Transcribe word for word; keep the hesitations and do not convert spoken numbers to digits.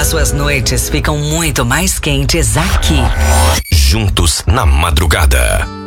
As suas noites ficam muito mais quentes aqui. Juntos na madrugada.